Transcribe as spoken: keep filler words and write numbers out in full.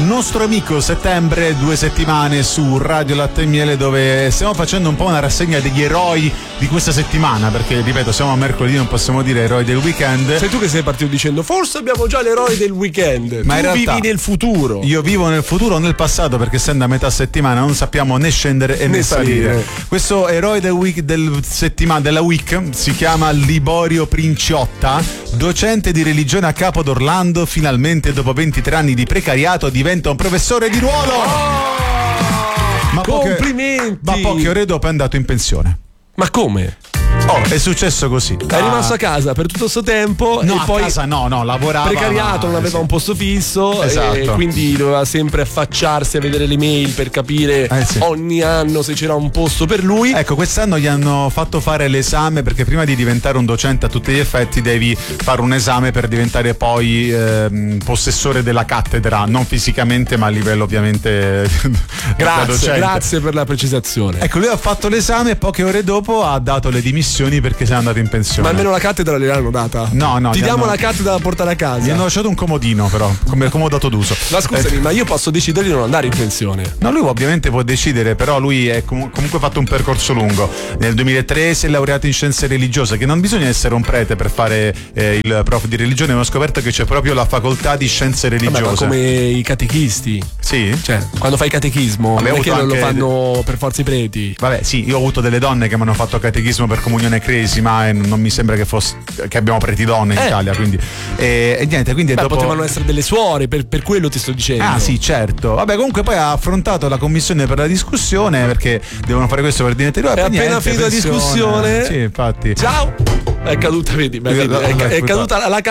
nostro amico settembre, due settimane su Radio Latte e Miele, dove stiamo facendo un po' una rassegna degli eroi di questa settimana, perché ripeto, siamo a mercoledì, non possiamo dire eroi del weekend. Sei tu che sei partito dicendo forse abbiamo già l'eroe del weekend, ma tu in realtà vivi nel futuro. Io vivo nel futuro o nel passato, perché essendo a metà settimana non sappiamo né scendere e né, né salire. salire. Questo eroe del week del settimana della week si chiama Liborio Princiotta, docente di religione a Capo d'Orlando. Finalmente dopo ventitré anni di precariato diventa un professore di ruolo. Oh, ma complimenti. Poche, ma poche ore dopo è andato in pensione. Ma come? Oh, è successo così. È ah. rimasto a casa per tutto questo tempo. No, e a poi casa no, no, lavorava. Precariato, ma... non aveva sì. un posto fisso, esatto. E quindi doveva sempre affacciarsi a vedere le mail per capire eh sì. ogni anno se c'era un posto per lui. Ecco, quest'anno gli hanno fatto fare l'esame, perché prima di diventare un docente a tutti gli effetti devi fare un esame per diventare poi ehm, possessore della cattedra, non fisicamente ma a livello ovviamente grazie, grazie per la precisazione. Ecco, lui ha fatto l'esame e poche ore dopo ha dato le dimissioni perché si è andato in pensione. Ma almeno la cattedra gliel'hanno data? No, no. Ti diamo hanno... la cattedra da portare a casa? Gli hanno lasciato un comodino, però, come comodato d'uso. Ma scusami, eh... ma io posso decidere di non andare in pensione? No, lui ovviamente può decidere, però lui è com- comunque fatto un percorso lungo. Nel duemilatré si è laureato in scienze religiose, che non bisogna essere un prete per fare eh, il prof di religione, ma ho scoperto che c'è proprio la facoltà di scienze religiose. Vabbè, ma come i catechisti. Sì? Cioè, quando fai catechismo, Vabbè, non è che non anche... lo fanno per forza i preti. Vabbè, sì, io ho avuto delle donne che mi hanno fatto catechismo per comunione cresima e non mi sembra che fosse che abbiamo preti donne in eh. Italia, quindi e, e niente, quindi Beh, dopo potevano essere delle suore, per, per quello ti sto dicendo. Ah sì, certo. Vabbè, comunque poi ha affrontato la commissione per la discussione, perché devono fare questo per diventare. È appena finita la discussione. Sì, infatti. Ciao. È caduta, vedi, è, è, è caduta la